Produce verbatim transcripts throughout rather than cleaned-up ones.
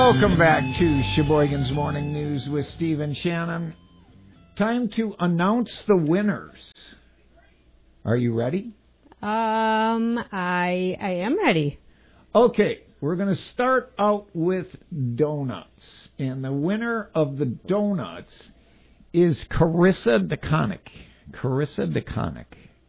Welcome back to Sheboygan's Morning News with Steve and Shannon. Time to announce the winners. Are you ready? Um, I I am ready. Okay, we're going to start out with donuts. And the winner of the donuts is Carissa DeConnick. Carissa DeConnick.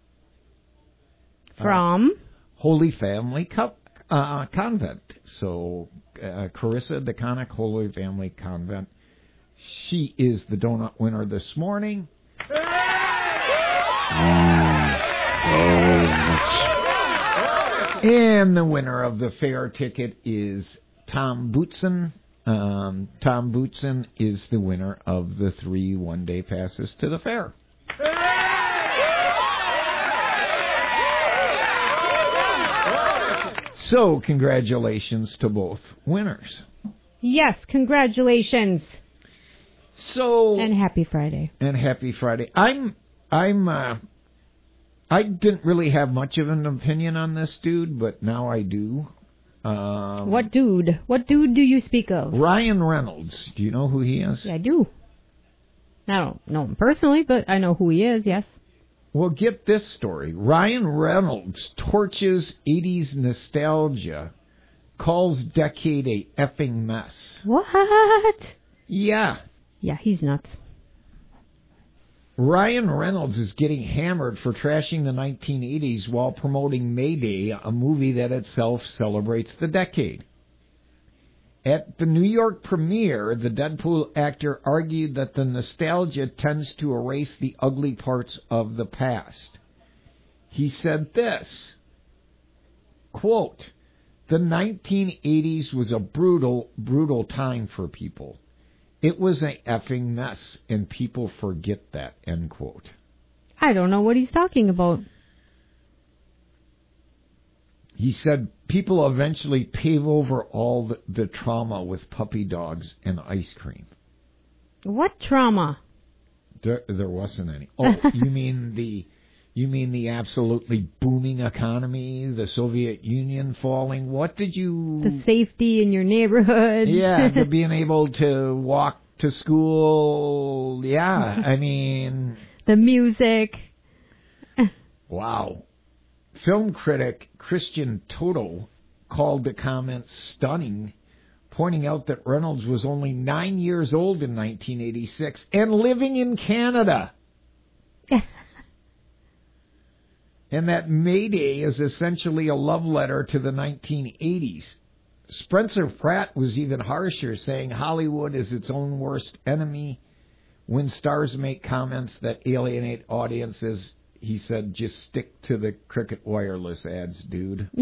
From? Uh, Holy Family Co- uh, Convent. So, uh, Carissa DeConnick, Holy Family Convent. She is the donut winner this morning. And the winner of the fair ticket is Tom Bootson. Um, Tom Bootson is the winner of the three one-day passes to the fair. So, congratulations to both winners. Yes, congratulations. So and happy Friday. And happy Friday. I'm I'm uh, I didn't really have much of an opinion on this dude, but now I do. Um, what dude? What dude do you speak of? Ryan Reynolds. Do you know who he is? Yeah, I do. I don't know him personally, but I know who he is, yes. Well, get this story. Ryan Reynolds torches eighties nostalgia, calls decade a effing mess. What? Yeah. Yeah, he's nuts. Ryan Reynolds is getting hammered for trashing the nineteen eighties while promoting Mayday, a movie that itself celebrates the decade. At the New York premiere, the Deadpool actor argued that the nostalgia tends to erase the ugly parts of the past. He said this, quote, "The nineteen eighties was a brutal, brutal time for people. It was an effing mess, and people forget that," end quote. I don't know what he's talking about. He said people eventually pave over all the, the trauma with puppy dogs and ice cream. What trauma? There, there wasn't any. Oh, you mean the, you mean the absolutely booming economy, the Soviet Union falling? What did you? The safety in your neighborhood. Yeah, the being able to walk to school. Yeah, I mean. The music. Wow. Film critic Christian Toto called the comments stunning, pointing out that Reynolds was only nine years old in nineteen eighty-six and living in Canada. And that Mayday is essentially a love letter to the nineteen eighties. Spencer Pratt was even harsher, saying Hollywood is its own worst enemy. When stars make comments that alienate audiences, he said, just stick to the Cricket Wireless ads, dude.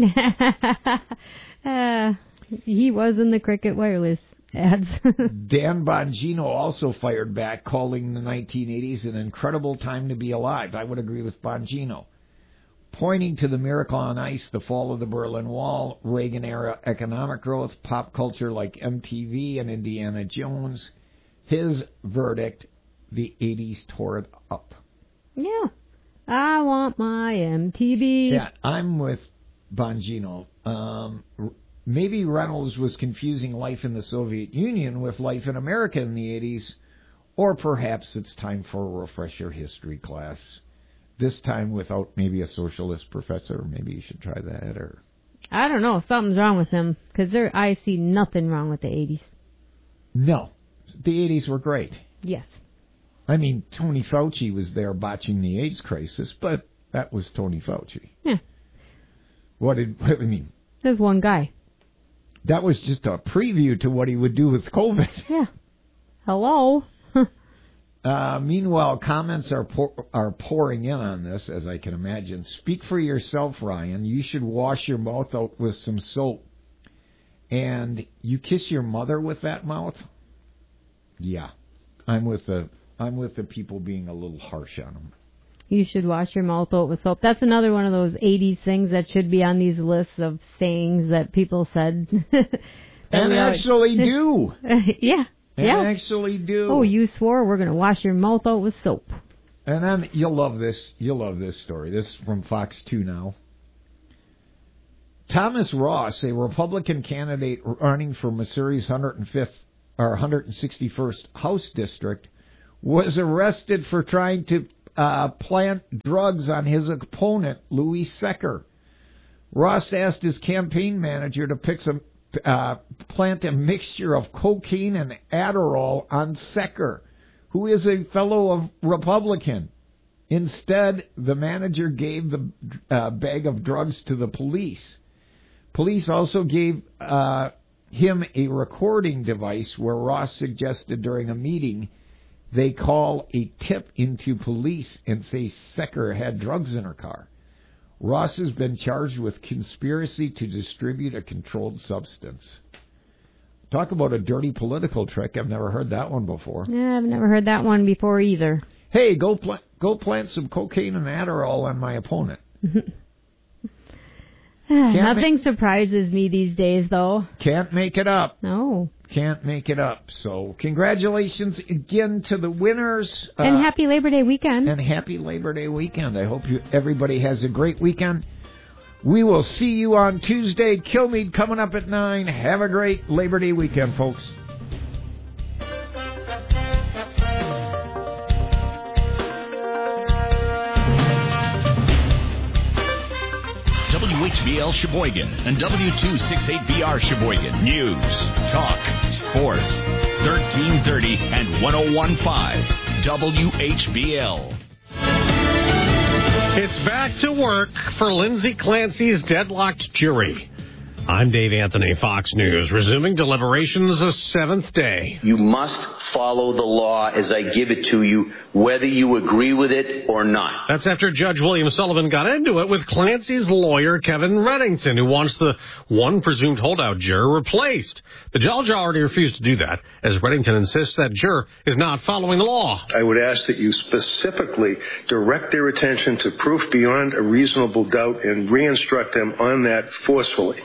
uh, he was in the Cricket Wireless ads. Dan Bongino also fired back, calling the nineteen eighties an incredible time to be alive. I would agree with Bongino. Pointing to the Miracle on Ice, the fall of the Berlin Wall, Reagan-era economic growth, pop culture like M T V and Indiana Jones, his verdict, the eighties tore it up. Yeah. I want my M T V. Yeah, I'm with Bongino. Um, maybe Reynolds was confusing life in the Soviet Union with life in America in the eighties, or perhaps it's time for a refresher history class. This time without maybe a socialist professor. Maybe you should try that. Or I don't know. Something's wrong with him, because I see nothing wrong with the eighties. No. The eighties were great. Yes. I mean, Tony Fauci was there botching the AIDS crisis, but that was Tony Fauci. Yeah. What did, what, I mean... There's one guy. That was just a preview to what he would do with COVID. Yeah. Hello? uh, meanwhile, comments are pour, are pouring in on this, as I can imagine. Speak for yourself, Ryan. You should wash your mouth out with some soap. And you kiss your mother with that mouth? Yeah. I'm with the... I'm with the people being a little harsh on them. You should wash your mouth out with soap. That's another one of those eighties things that should be on these lists of sayings that people said. that and actually do. yeah. And yeah. actually do. Oh, you swore we're going to wash your mouth out with soap. And then you'll love this. You'll love this story. This is from Fox two now. Thomas Ross, a Republican candidate running for Missouri's one hundred fifth or one hundred sixty-first House District, was arrested for trying to uh, plant drugs on his opponent, Louis Secker. Ross asked his campaign manager to pick some, uh, plant a mixture of cocaine and Adderall on Secker, who is a fellow Republican. Instead, the manager gave the uh, bag of drugs to the police. Police also gave uh, him a recording device where Ross suggested during a meeting they call a tip into police and say Secker had drugs in her car. Ross has been charged with conspiracy to distribute a controlled substance. Talk about a dirty political trick. I've never heard that one before. Yeah, I've never heard that one before either. Hey, go pl- go plant some cocaine and Adderall on my opponent. Nothing ma- surprises me these days, though. Can't make it up. No. Can't make it up. So congratulations again to the winners. And uh, happy Labor Day weekend. And happy Labor Day weekend. I hope you everybody has a great weekend. We will see you on Tuesday. Kilmeade coming up at nine. Have a great Labor Day weekend, folks. W H B L Sheboygan and W two sixty-eight B R Sheboygan. News, talk, sports. thirteen thirty and ten fifteen W H B L. It's back to work for Lindsay Clancy's deadlocked jury. I'm Dave Anthony, Fox News, resuming deliberations a seventh day. You must follow the law as I give it to you, whether you agree with it or not. That's after Judge William Sullivan got into it with Clancy's lawyer, Kevin Reddington, who wants the one presumed holdout juror replaced. The judge already refused to do that, as Reddington insists that juror is not following the law. I would ask that you specifically direct their attention to proof beyond a reasonable doubt and re-instruct them on that forcefully.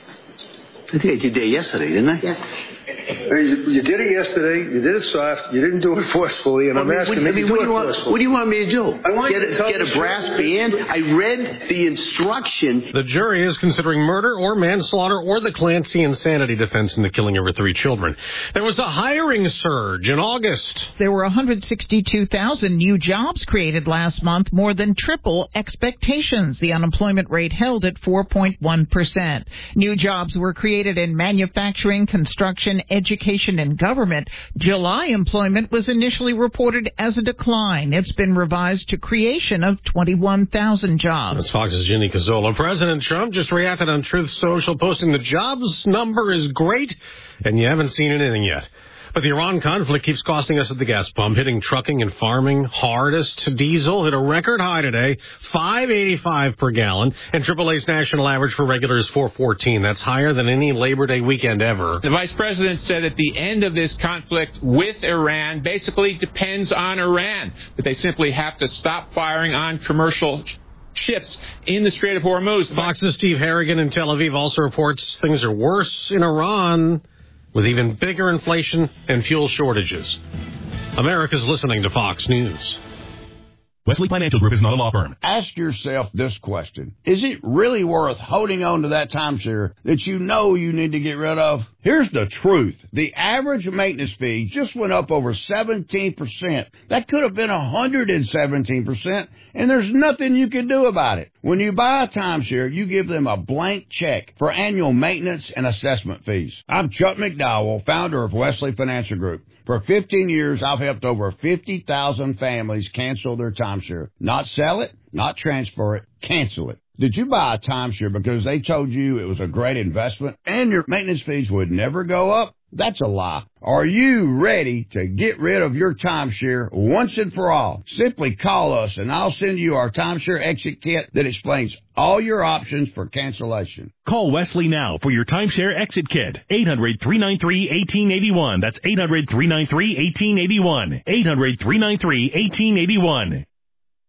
I think I did that yesterday, didn't I? Yes. You, you did it yesterday. You did it soft. You didn't do it forcefully, and well, I'm asking what, you to what do do you it want, forcefully. What do you want me to do? I want get you to a, get a brass band? I read the instruction. The jury is considering murder or manslaughter or the Clancy insanity defense in the killing of her three children. There was a hiring surge in August. There were one hundred sixty-two thousand new jobs created last month, more than triple expectations. The unemployment rate held at four point one percent. New jobs were created in manufacturing, construction, education, and government. July employment was initially reported as a decline. It's been revised to creation of twenty-one thousand jobs. That's Fox's Ginny Cazzola. President Trump just reacted on Truth Social, posting the jobs number is great, and you haven't seen anything yet. But the Iran conflict keeps costing us at the gas pump, hitting trucking and farming hardest. Diesel hit a record high today, five eighty-five per gallon, and triple A's national average for regular is four fourteen. That's higher than any Labor Day weekend ever. The vice president said that the end of this conflict with Iran basically depends on Iran, that they simply have to stop firing on commercial ships in the Strait of Hormuz. Fox's Steve Harrigan in Tel Aviv also reports things are worse in Iran, with even bigger inflation and fuel shortages. America's listening to Fox News. Wesley Financial Group is not a law firm. Ask yourself this question. Is it really worth holding on to that timeshare that you know you need to get rid of? Here's the truth. The average maintenance fee just went up over seventeen percent. That could have been one hundred seventeen percent, and there's nothing you can do about it. When you buy a timeshare, you give them a blank check for annual maintenance and assessment fees. I'm Chuck McDowell, founder of Wesley Financial Group. For fifteen years, I've helped over fifty thousand families cancel their timeshare. Not sell it, not transfer it, cancel it. Did you buy a timeshare because they told you it was a great investment and your maintenance fees would never go up? That's a lie. Are you ready to get rid of your timeshare once and for all? Simply call us and I'll send you our timeshare exit kit that explains all your options for cancellation. Call Wesley now for your timeshare exit kit. eight hundred, three nine three, one eight eight one. That's eight hundred, three nine three, one eight eight one. eight hundred, three nine three, one eight eight one.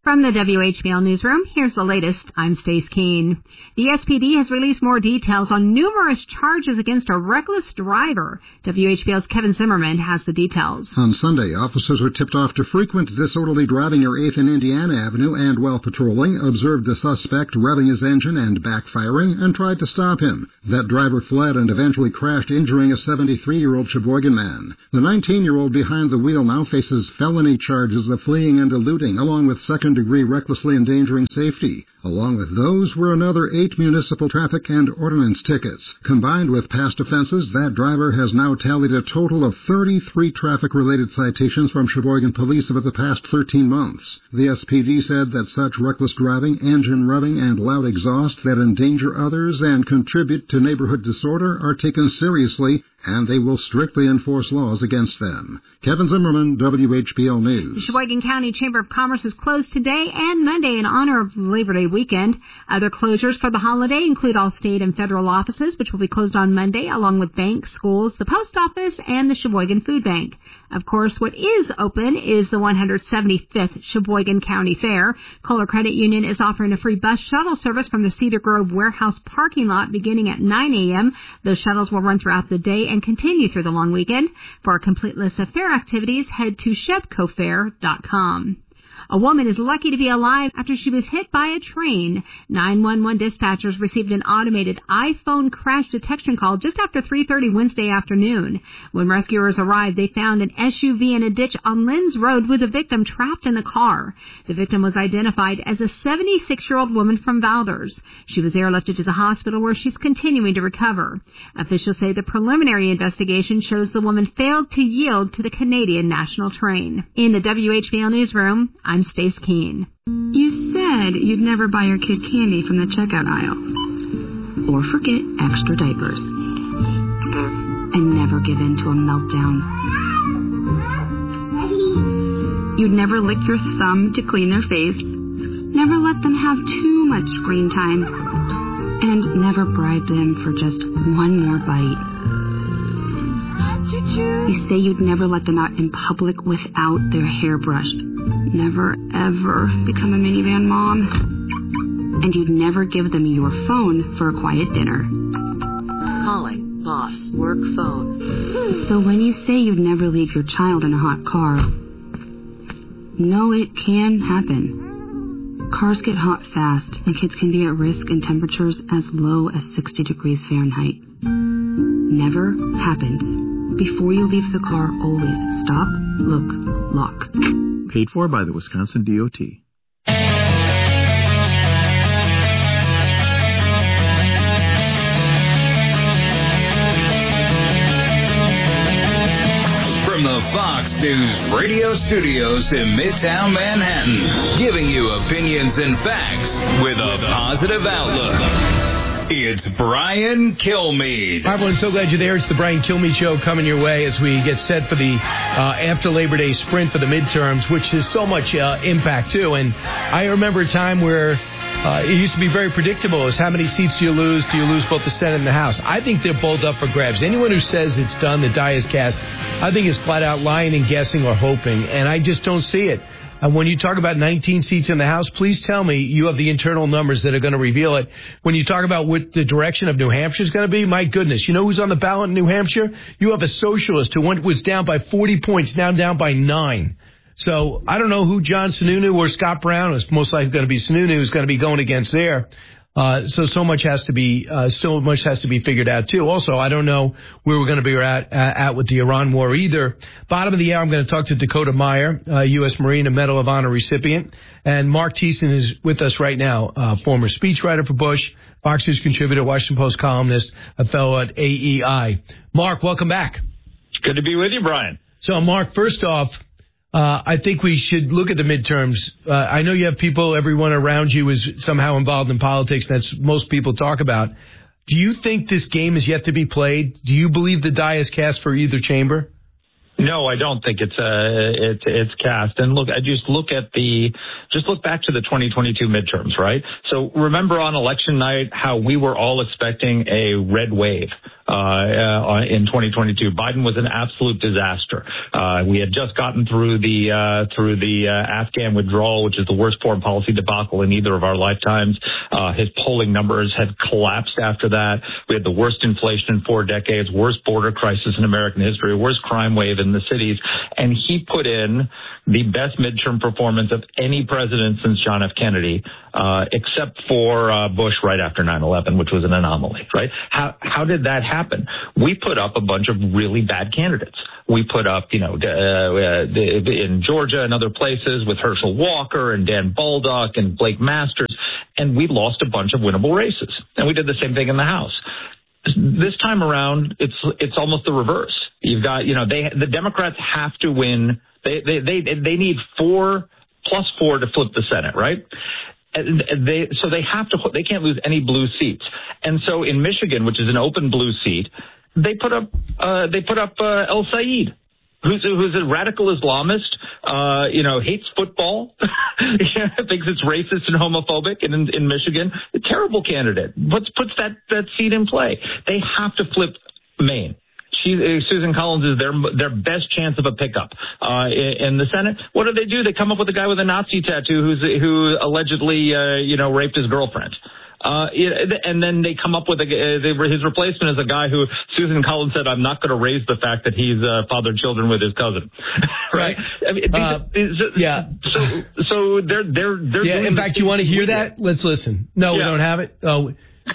From the W H B L Newsroom, here's the latest. I'm Stace Keene. The S P D has released more details on numerous charges against a reckless driver. W H B L's Kevin Zimmerman has the details. On Sunday, officers were tipped off to frequent disorderly driving near eighth and Indiana Avenue, and while patrolling, observed the suspect revving his engine and backfiring and tried to stop him. That driver fled and eventually crashed, injuring a seventy-three-year-old Sheboygan man. The nineteen-year-old behind the wheel now faces felony charges of fleeing and eluding, along with second-degree recklessly endangering safety. Along with those were another eight municipal traffic and ordinance tickets. Combined with past offenses, that driver has now tallied a total of thirty-three traffic-related citations from Sheboygan Police over the past thirteen months. The S P D said that such reckless driving, engine revving, and loud exhaust that endanger others and contribute to neighborhood disorder are taken seriously, and they will strictly enforce laws against them. Kevin Zimmerman, W H B L News. The Sheboygan County Chamber of Commerce is closed today and Monday in honor of Labor Day weekend. Other closures for the holiday include all state and federal offices, which will be closed on Monday, along with banks, schools, the post office, and the Sheboygan Food Bank. Of course, what is open is the one hundred seventy-fifth Sheboygan County Fair. Kohler Credit Union is offering a free bus shuttle service from the Cedar Grove warehouse parking lot beginning at nine a.m. Those shuttles will run throughout the day and continue through the long weekend. For a complete list of fair activities, head to shebco fair dot com. A woman is lucky to be alive after she was hit by a train. nine one one dispatchers received an automated iPhone crash detection call just after three thirty Wednesday afternoon. When rescuers arrived, they found an S U V in a ditch on Lynn's Road with a victim trapped in the car. The victim was identified as a seventy-six-year-old woman from Valders. She was airlifted to the hospital where she's continuing to recover. Officials say the preliminary investigation shows the woman failed to yield to the Canadian National train. In the W H B L Newsroom, I'm Stace Keene. You said you'd never buy your kid candy from the checkout aisle. Or forget extra diapers. And never give in to a meltdown. You'd never lick your thumb to clean their face. Never let them have too much screen time. And never bribe them for just one more bite. You say you'd never let them out in public without their hair brushed. Never, ever become a minivan mom. And you'd never give them your phone for a quiet dinner. Calling, boss, work phone. So when you say you'd never leave your child in a hot car, no, it can happen. Cars get hot fast, and kids can be at risk in temperatures as low as sixty degrees Fahrenheit. Never happens. Before you leave the car, always stop, look, lock. Paid for by the Wisconsin D O T. From the Fox News radio studios in Midtown Manhattan, giving you opinions and facts with a positive outlook. It's Brian Kilmeade. Hi, everyone. So glad you're there. It's the Brian Kilmeade Show coming your way as we get set for the uh, after Labor Day sprint for the midterms, which has so much uh, impact, too. And I remember a time where uh, it used to be very predictable as how many seats do you lose? Do you lose both the Senate and the House? I think they're both up for grabs. Anyone who says it's done, the die is cast, I think is flat out lying and guessing or hoping. And I just don't see it. And when you talk about nineteen seats in the House, please tell me you have the internal numbers that are going to reveal it. When you talk about what the direction of New Hampshire is going to be, my goodness, you know who's on the ballot in New Hampshire? You have a socialist who went, was down by forty points, now down by nine. So I don't know who John Sununu or Scott Brown, is most likely going to be Sununu, is going to be going against there. Uh, so, so much has to be, uh, so much has to be figured out too. Also, I don't know where we're going to be at, uh, at with the Iran war either. Bottom of the hour, I'm going to talk to Dakota Meyer, uh, U S Marine and Medal of Honor recipient. And Mark Thiessen is with us right now, uh, former speechwriter for Bush, Fox News contributor, Washington Post columnist, a fellow at A E I. Mark, welcome back. Good to be with you, Brian. So, Mark, first off, Uh, I think we should look at the midterms. Uh, I know you have people, everyone around you is somehow involved in politics. That's most people talk about. Do you think this game is yet to be played? Do you believe the die is cast for either chamber? No, I don't think it's uh, it's it's cast. And look, I just look at the just look back to the twenty twenty-two midterms, right? So remember on election night how we were all expecting a red wave uh, uh, in twenty twenty-two. Biden was an absolute disaster. Uh, we had just gotten through the uh, through the uh, Afghan withdrawal, which is the worst foreign policy debacle in either of our lifetimes. Uh, his polling numbers had collapsed after that. We had the worst inflation in four decades, worst border crisis in American history, worst crime wave in the cities, and he put in the best midterm performance of any president since John F. Kennedy, uh, except for uh, Bush right after nine eleven, which was an anomaly, right? How how did that happen? We put up a bunch of really bad candidates. We put up, you know, uh, in Georgia and other places with Herschel Walker and Dan Baldock and Blake Masters, and we lost a bunch of winnable races. And we did the same thing in the House. This time around, it's it's almost the reverse. You've got, you know, they the Democrats have to win. They they they they need four plus four to flip the Senate, right? And they so they have to they can't lose any blue seats. And so in Michigan, which is an open blue seat, they put up uh, they put up uh, El Sayed, who's who's a radical Islamist, uh, you know, hates football, thinks it's racist and homophobic, and in, in Michigan, a terrible candidate. Puts puts that that seat in play. They have to flip Maine. She, uh, Susan Collins is their their best chance of a pickup uh, in, in the Senate. What do they do? They come up with a guy with a Nazi tattoo who's who allegedly uh, you know raped his girlfriend. Uh, and then they come up with a, uh, his replacement is a guy who Susan Collins said, I'm not going to raise the fact that he's uh, fathered children with his cousin. Right? I mean, uh, these, so, yeah. So, so they're, they're, they're, yeah. doing In fact, you want to hear that? Let's listen. No, yeah. We don't have it. Oh,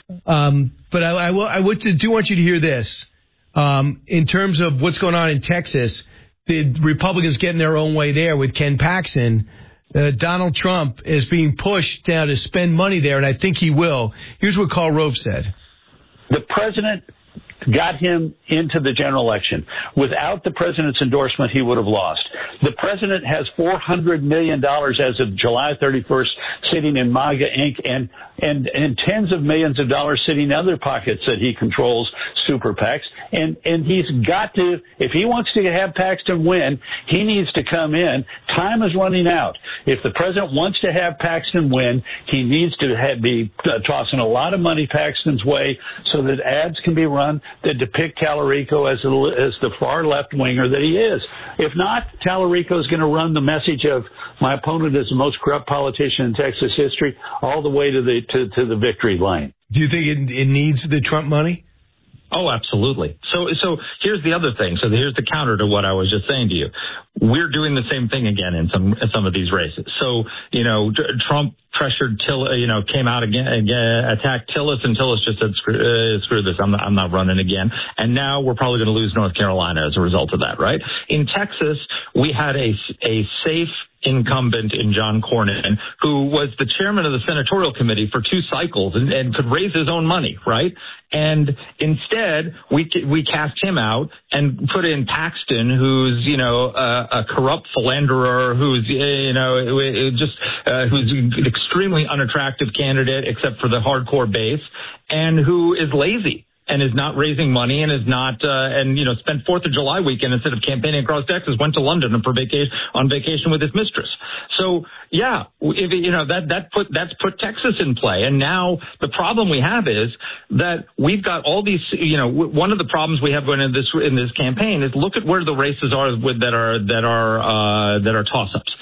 um, but I, I will, I would, do want you to hear this. Um, in terms of what's going on in Texas, the Republicans getting their own way there with Ken Paxton. Uh, Donald Trump is being pushed now to spend money there, and I think he will. Here's what Karl Rove said. The president got him into the general election. Without the president's endorsement, he would have lost. The president has four hundred million dollars as of July thirty-first sitting in MAGA Incorporated and, and, and tens of millions of dollars sitting in other pockets that he controls, super PACs. And, and he's got to, if he wants to have Paxton win, he needs to come in. Time is running out. If the president wants to have Paxton win, he needs to have, be uh, tossing a lot of money Paxton's way so that ads can be run that depict Tallarico as, a, as the far left winger that he is. If not, Tallarico is going to run the message of my opponent is the most corrupt politician in Texas history all the way to the to, to the victory lane. Do you think it, it needs the Trump money? Oh, absolutely. So, so here's the other thing. So here's the counter to what I was just saying to you. We're doing the same thing again in some in some of these races. So, you know, Trump pressured Till, you know, came out again, again attacked Tillis, and Tillis just said, screw, uh, screw this, I'm not, I'm not running again. And now we're probably going to lose North Carolina as a result of that, right? In Texas, we had a a safe incumbent in John Cornyn, who was the chairman of the senatorial committee for two cycles and, and could raise his own money, right? And instead, we we cast him out and put in Paxton, who's, you know, a, a corrupt philanderer, who's, you know, just uh, who's an extremely unattractive candidate except for the hardcore base, and who is lazy and is not raising money and is not, uh, and, you know, spent fourth of July weekend instead of campaigning across Texas, went to London for vacation, on vacation with his mistress. So, yeah, if, you know, that, that put, that's put Texas in play. And now the problem we have is that we've got all these, you know, one of the problems we have going in this, in this campaign is look at where the races are with, that are, that are, uh, that are toss-ups.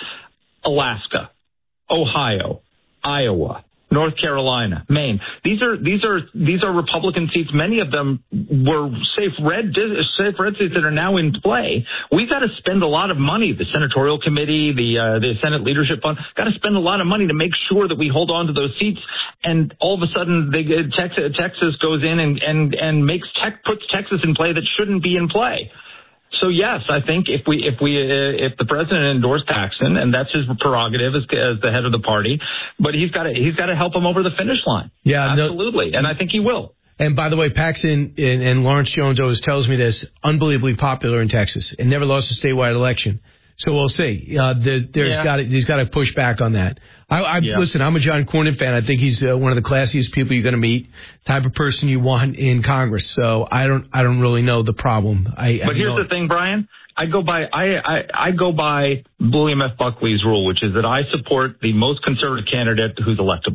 Alaska, Ohio, Iowa, North Carolina, Maine. These are these are these are Republican seats. Many of them were safe red safe red seats that are now in play. We've got to spend a lot of money. The senatorial committee, the uh, the Senate Leadership Fund, got to spend a lot of money to make sure that we hold on to those seats. And all of a sudden, they, Texas, Texas goes in and and and makes tech puts Texas in play that shouldn't be in play. So yes, I think if we if we uh, if the president endorsed Paxton, and that's his prerogative as, as the head of the party, but he's got to he's got to help him over the finish line. Yeah, absolutely, no, and I think he will. And by the way, Paxton and, and Lawrence Jones always tells me this: unbelievably popular in Texas and never lost a statewide election. So we'll see. Uh, there's there's yeah. got to, he's got to push back on that. I, I yeah. Listen, I'm a John Cornyn fan. I think he's uh, one of the classiest people you're going to meet, type of person you want in Congress. So I don't I don't really know the problem. I, but I here's know. the thing, Brian. I go by I, I I go by William F. Buckley's rule, which is that I support the most conservative candidate who's electable.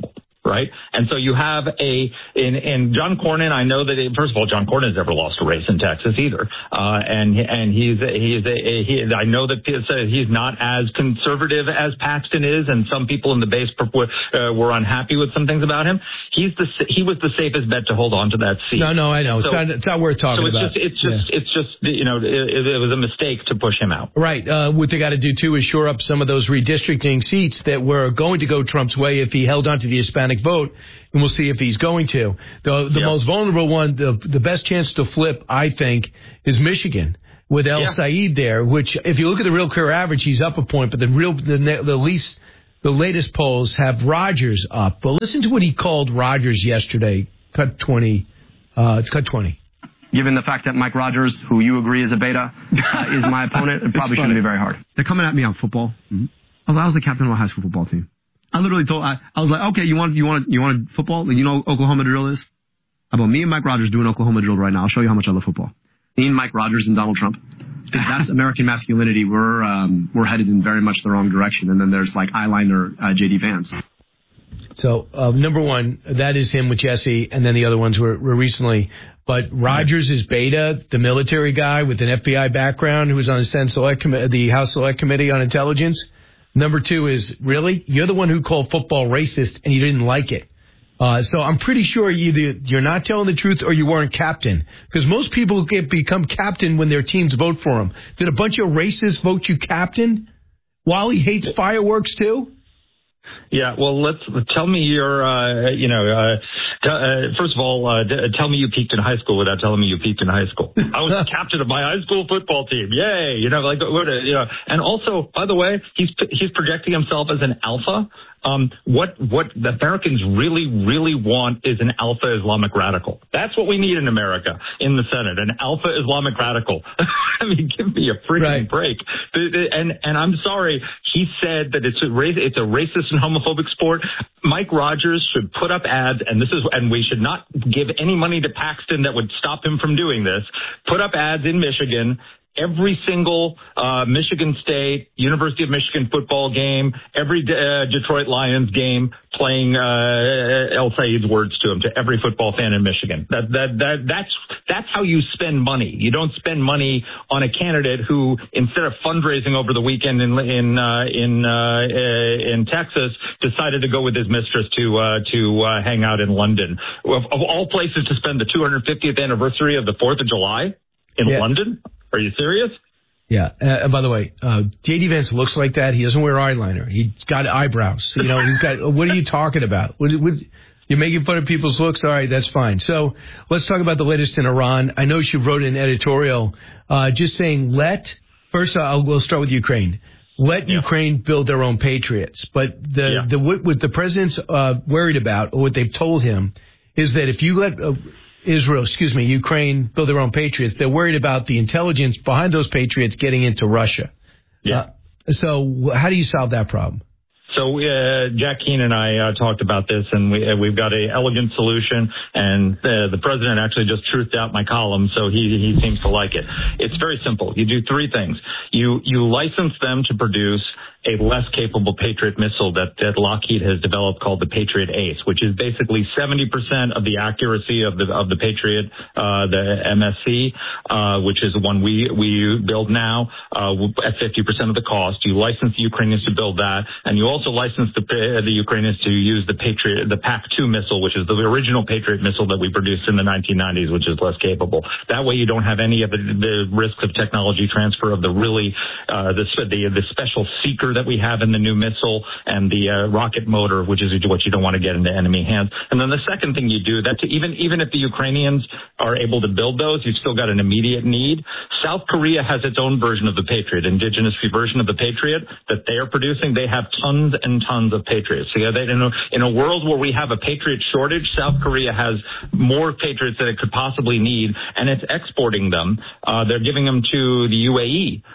right? And so you have a, in, in John Cornyn, I know that, it, first of all, John Cornyn's never lost a race in Texas either. Uh, and, and he's, he's, a, he, I know that he's not as conservative as Paxton is, and some people in the base uh, were unhappy with some things about him. He's the, he was the safest bet to hold on to that seat. No, no, I know. So, it's, not, it's not worth talking so it's about. Just, it's just, yeah. it's just, you know, it, it was a mistake to push him out. Right. Uh, what they got to do, too, is shore up some of those redistricting seats that were going to go Trump's way if he held on to the Hispanic vote, and we'll see if he's going to. The, the yep. most vulnerable one, the, the best chance to flip, I think, is Michigan with El yeah. Said there, which, if you look at the real career average, he's up a point, but the real, the, the least, the latest polls have Rogers up. But listen to what he called Rogers yesterday. Cut twenty. Uh, cut twenty. Given the fact that Mike Rogers, who you agree is a beta, uh, is my opponent, it probably shouldn't be very hard. They're coming at me on football. Mm-hmm. I was, I was the captain of my high school football team. I literally told, I, I was like, okay, you want, you want, you want football? You know what Oklahoma drill is? How about me and Mike Rogers doing Oklahoma drill right now? I'll show you how much I love football. Me and Mike Rogers and Donald Trump. If that's American masculinity, we're, um, we're headed in very much the wrong direction. And then there's like eyeliner, uh, J D Vance. So, uh, number one, that is him with Jesse, and then the other ones were, were recently. But Rogers is Beta, the military guy with an F B I background who was on the, Senate Select Com- the House Select Committee on Intelligence. Number two is, really? You're the one who called football racist, and you didn't like it. Uh, so I'm pretty sure either you're not telling the truth or you weren't captain. Because most people get become captain when their teams vote for them. Did a bunch of racists vote you captain? Wally hates fireworks, too? Yeah, well, let's tell me your, uh, you know, uh, t- uh, first of all, uh, d- tell me you peaked in high school without telling me you peaked in high school. I was the captain of my high school football team. Yay. You know, like, what, you know, and also, by the way, he's, he's projecting himself as an alpha. Um, what, what the Americans really, really want is an alpha Islamic radical. That's what we need in America, in the Senate, an alpha Islamic radical. I mean, give me a freaking right. break. And, and I'm sorry, he said that it's a race, it's a racist and homophobic sport. Mike Rogers should put up ads, and this is, and we should not give any money to Paxton that would stop him from doing this. Put up ads in Michigan. Every single uh Michigan State, University of Michigan football game, every uh, Detroit Lions game, playing uh El Said's words to him, to every football fan in Michigan. That that that that's that's how you spend money. You don't spend money on a candidate who, instead of fundraising over the weekend in in uh, in uh, in Texas, decided to go with his mistress to uh, to uh, hang out in London. Of, of all places to spend the two hundred fiftieth anniversary of the fourth of July in yeah. London. Are you serious? Yeah. Uh, and by the way, uh, J D Vance looks like that. He doesn't wear eyeliner. He's got eyebrows. You know, he's got, what are you talking about? What, what, you're making fun of people's looks? All right, that's fine. So let's talk about the latest in Iran. I know she wrote an editorial uh, just saying, let, first I'll, we'll start with Ukraine. Let yeah. Ukraine build their own patriots. But the, yeah. the what, what the president's uh, worried about, or what they've told him, is that if you let uh, Israel, excuse me, Ukraine build their own patriots, they're worried about the intelligence behind those patriots getting into Russia. Yeah. Uh, so how do you solve that problem? So uh, Jack Keane and I uh, talked about this, and we, uh, we've got a elegant solution. And uh, the president actually just truthed out my column, so he he seems to like it. It's very simple. You do three things. You you license them to produce a less capable Patriot missile that, that Lockheed has developed called the Patriot Ace, which is basically seventy percent of the accuracy of the of the Patriot, uh, the M S C, uh, which is the one we we build now uh, at fifty percent of the cost. You license the Ukrainians to build that, and you also license the the Ukrainians to use the Patriot, the P A C two missile, which is the original Patriot missile that we produced in the nineteen nineties, which is less capable. That way, you don't have any of the, the risks of technology transfer of the really uh, the the the special seeker that we have in the new missile, and the uh, rocket motor, which is what you don't want to get into enemy hands. And then the second thing you do, that to even even if the Ukrainians are able to build those, you've still got an immediate need. South Korea has its own version of the Patriot, indigenous version of the Patriot that they are producing. They have tons and tons of Patriots. So yeah, they, in, a, in a world where we have a Patriot shortage, South Korea has more Patriots than it could possibly need, and it's exporting them. Uh, they're giving them to the U A E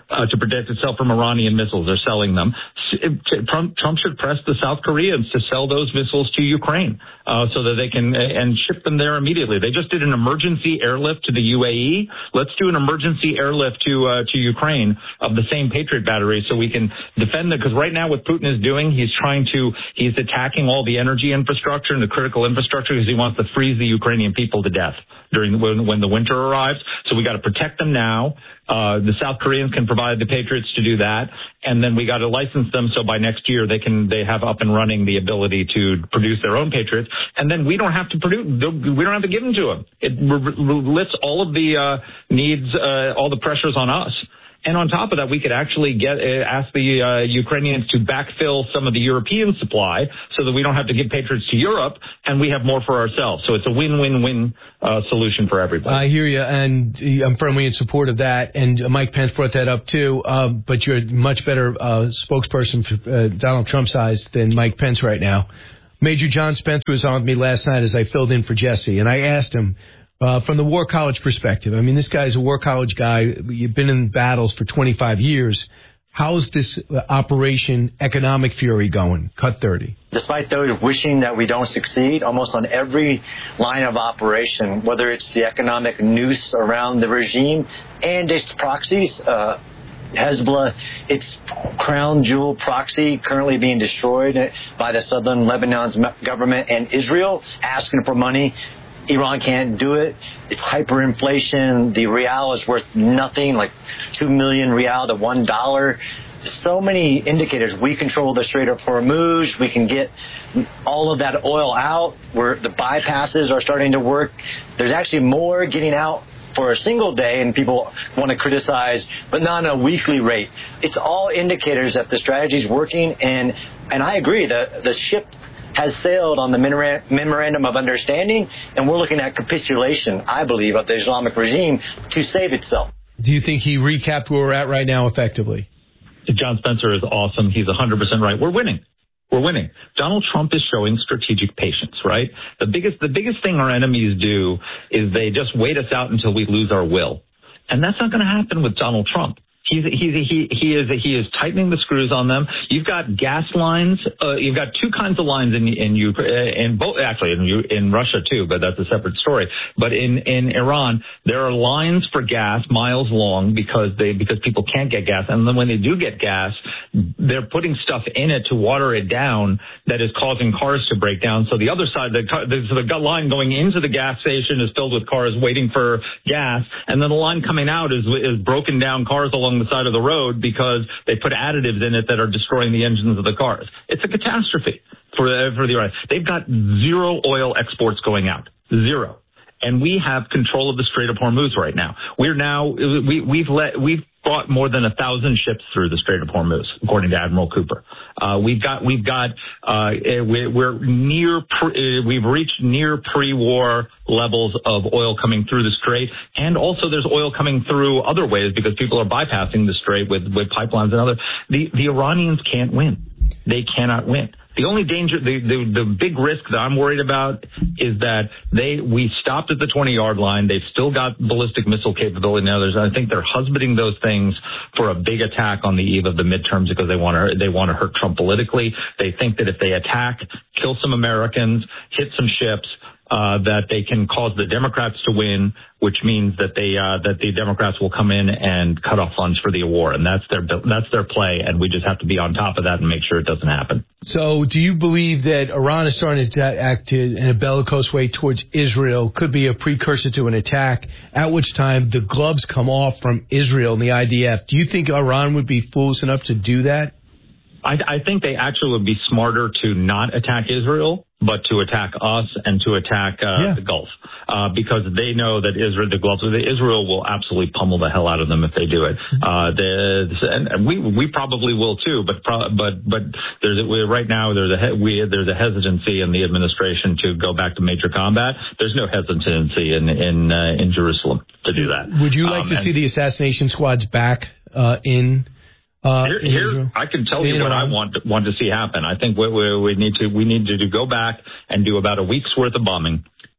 uh, to protect itself from Iranian missiles. They're selling them. Trump, Trump should press the South Koreans to sell those missiles to Ukraine uh, so that they can uh, and ship them there immediately. They just did an emergency airlift to the U A E. Let's do an emergency airlift to uh, to Ukraine of the same Patriot batteries so we can defend them. Because right now what Putin is doing, he's trying to, he's attacking all the energy infrastructure and the critical infrastructure because he wants to freeze the Ukrainian people to death during the, when, when the winter arrives. So we got to protect them now. Uh, the South Koreans can provide the Patriots to do that. And then we got to license them so by next year they can, they have up and running the ability to produce their own Patriots. And then we don't have to produce, we don't have to give them to them. It lifts all of the, uh, needs, uh, all the pressures on us. And on top of that, we could actually get uh, ask the uh, Ukrainians to backfill some of the European supply so that we don't have to give Patriots to Europe and we have more for ourselves. So it's a win-win-win uh, solution for everybody. I hear you, and I'm firmly in support of that. And Mike Pence brought that up too. Uh, but you're a much better uh, spokesperson for uh, Donald Trump's eyes than Mike Pence right now. Major John Spencer was on with me last night as I filled in for Jesse, and I asked him, Uh, from the War College perspective, I mean, this guy's a War College guy. You've been in battles for twenty-five years. How's this Operation Economic Fury going? Cut thirty. Despite those wishing that we don't succeed, almost on every line of operation, whether it's the economic noose around the regime and its proxies, uh, Hezbollah, its crown jewel proxy currently being destroyed by the southern Lebanon's government, and Israel asking for money. Iran can't do it. It's hyperinflation. The real is worth nothing, like two million real to one dollar. So many indicators. We control the Strait of Hormuz. We can get all of that oil out. Where the bypasses are starting to work. There's actually more getting out for a single day, and people want to criticize, but not on a weekly rate. It's all indicators that the strategy is working, and and I agree. The the ship has sailed on the Memorandum of Understanding, and we're looking at capitulation, I believe, of the Islamic regime to save itself. Do you think he recapped where we're at right now effectively? John Spencer is awesome. He's one hundred percent right. We're winning. We're winning. Donald Trump is showing strategic patience, right? The biggest, the biggest thing our enemies do is they just wait us out until we lose our will. And that's not going to happen with Donald Trump. He's, he's, he, he is, he is tightening the screws on them. You've got gas lines. Uh, you've got two kinds of lines in, in Ukraine, in both, actually in, in Russia too, but that's a separate story. But in, in Iran, there are lines for gas miles long because they, because people can't get gas. And then when they do get gas, they're putting stuff in it to water it down that is causing cars to break down. So the other side, the, the, so the line going into the gas station is filled with cars waiting for gas. And then the line coming out is, is broken down cars along the side of the road because they put additives in it that are destroying the engines of the cars. It's a catastrophe for, for the Iranians. They've got zero oil exports going out. Zero. And we have control of the Strait of Hormuz right now. We're now, we, we've let, we've brought more than a thousand ships through the Strait of Hormuz, according to Admiral Cooper. Uh, we've got, we've got, uh, we're, we're near, pre, we've reached near pre-war levels of oil coming through the Strait. And also there's oil coming through other ways because people are bypassing the Strait with, with pipelines and other. The, the Iranians can't win. They cannot win. The only danger, the, the, the big risk that I'm worried about is that they, we stopped at the twenty yard line. They've still got ballistic missile capability now. There's, I think they're husbanding those things for a big attack on the eve of the midterms because they want to, they want to hurt Trump politically. They think that if they attack, kill some Americans, hit some ships, Uh, that they can cause the Democrats to win, which means that they uh, that the Democrats will come in and cut off funds for the war, and that's their that's their play, and we just have to be on top of that and make sure it doesn't happen. So, do you believe that Iran is starting to act in a bellicose way towards Israel? Could be a precursor to an attack, at which time the gloves come off from Israel and the I D F. Do you think Iran would be foolish enough to do that? I, I think they actually would be smarter to not attack Israel, but to attack us and to attack uh, yeah. the Gulf, uh, because they know that Israel, the Gulf, Israel will absolutely pummel the hell out of them if they do it. Uh, the, and we we probably will too, but but but there's a, right now there's a we there's a hesitancy in the administration to go back to major combat. There's no hesitancy in in uh, in Jerusalem to do that. Would you like um, to see the assassination squads back uh, in? Uh, here, here I can tell you what I want to, want to see happen. I think we, we, we need to we need to go back and do about a week's worth of bombing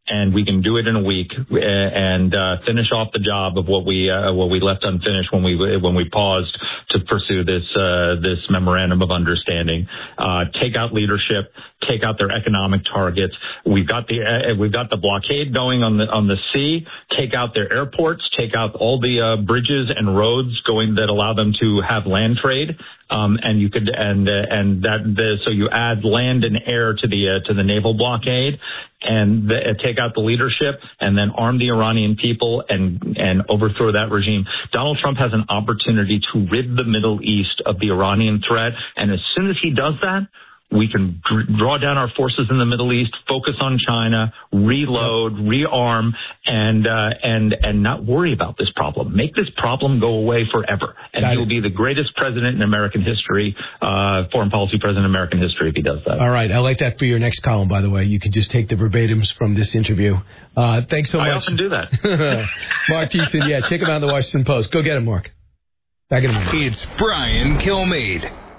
and we can do it in a week and uh, finish off the job of what we uh, what we left unfinished when we when we paused to pursue this uh, this memorandum of understanding. Uh, take out leadership, take out their economic targets. We've got the uh, we've got the blockade going on the on the sea. Take out their airports. Take out all the uh, bridges and roads going that allow them to have land trade. Um, and you could and uh, and that the, so you add land and air to the uh, to the naval blockade, and the, uh, take out the leadership, and then arm the Iranian people and and overthrow that regime. Donald Trump has an opportunity to rid the Middle East of the Iranian threat, and as soon as he does that, we can dr- draw down our forces in the Middle East, focus on China, reload, rearm, and uh, and and not worry about this problem. Make this problem go away forever, and he will be the greatest president in American history, uh, foreign policy president in American history, if he does that. All right, I like that for your next column. By the way, you can just take the verbatims from this interview. Uh, thanks so much. I often do that. Mark Easton, yeah, check him out in the Washington Post. Go get him, Mark. Back in a minute. It's Brian Kilmeade.